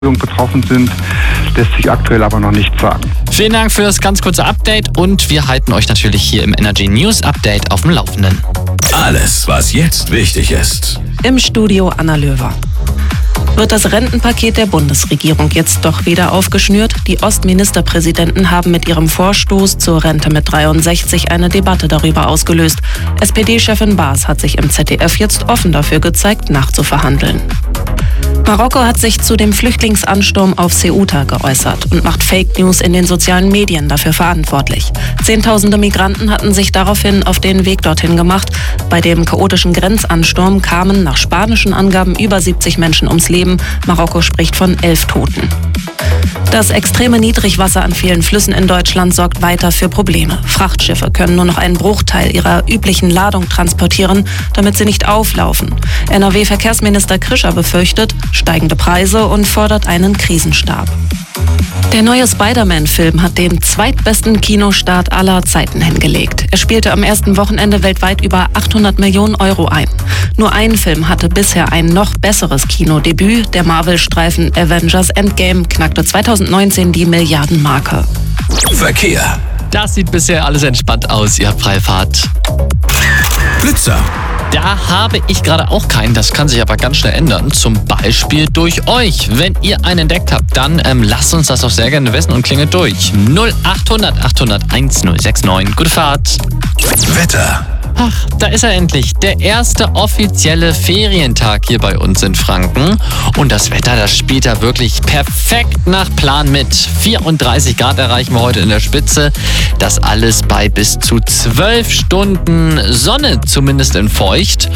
betroffen sind, lässt sich aktuell aber noch nicht sagen. Vielen Dank für das ganz kurze Update und wir halten euch natürlich hier im Energy News Update auf dem Laufenden. Alles, was jetzt wichtig ist. Im Studio Anna Löwer. Wird das Rentenpaket der Bundesregierung jetzt doch wieder aufgeschnürt? Die Ostministerpräsidenten haben mit ihrem Vorstoß zur Rente mit 63 eine Debatte darüber ausgelöst. SPD-Chefin Baas hat sich im ZDF jetzt offen dafür gezeigt, nachzuverhandeln. Marokko hat sich zu dem Flüchtlingsansturm auf Ceuta geäußert und macht Fake News in den sozialen Medien dafür verantwortlich. Zehntausende Migranten hatten sich daraufhin auf den Weg dorthin gemacht. Bei dem chaotischen Grenzansturm kamen nach spanischen Angaben über 70 Menschen ums Leben. Marokko spricht von 11 Toten. Das extreme Niedrigwasser an vielen Flüssen in Deutschland sorgt weiter für Probleme. Frachtschiffe können nur noch einen Bruchteil ihrer üblichen Ladung transportieren, damit sie nicht auflaufen. NRW-Verkehrsminister Krischer befürchtet steigende Preise und fordert einen Krisenstab. Der neue Spider-Man-Film hat den zweitbesten Kinostart aller Zeiten hingelegt. Er spielte am ersten Wochenende weltweit über 800 Millionen Euro ein. Nur ein Film hatte bisher ein noch besseres Kinodebüt. Der Marvel-Streifen Avengers Endgame knackte 2019 die Milliardenmarke. Verkehr. Das sieht bisher alles entspannt aus, ihr habt freie Fahrt. Blitzer. Da habe ich gerade auch keinen, das kann sich aber ganz schnell ändern. Zum Beispiel durch euch. Wenn ihr einen entdeckt habt, dann lasst uns das doch sehr gerne wissen und klingelt durch. 0800 800 1069. Gute Fahrt. Wetter. Ach, da ist er endlich. Der erste offizielle Ferientag hier bei uns in Franken. Und das Wetter, das spielt da wirklich perfekt nach Plan mit. 34 Grad erreichen wir heute in der Spitze. Das alles bei bis zu 12 Stunden Sonne, zumindest in feucht.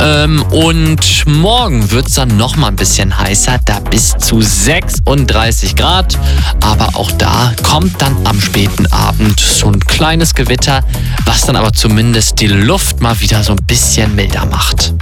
Und morgen wird es dann nochmal ein bisschen heißer, da bis zu 36 Grad. Aber auch da kommt dann am späten Abend so ein kleines Gewitter, was dann aber zumindest die Luft mal wieder so ein bisschen milder macht.